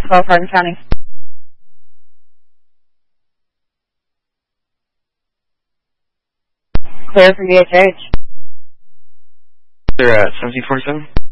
12 Hardin County. Clear for VHH. They're at 1747.